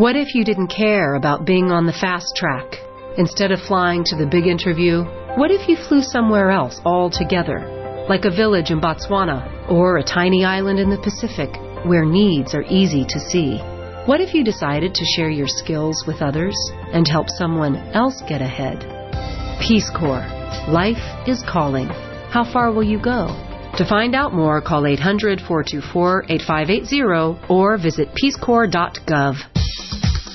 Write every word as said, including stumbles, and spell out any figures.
What if you didn't care about being on the fast track? Instead of flying to the big interview, what if you flew somewhere else altogether, like a village in Botswana or a tiny island in the Pacific where needs are easy to see? What if you decided to share your skills with others and help someone else get ahead? Peace Corps. Life is calling. How far will you go? To find out more, call eight hundred, four two four, eight five eight zero or visit peace corps dot gov.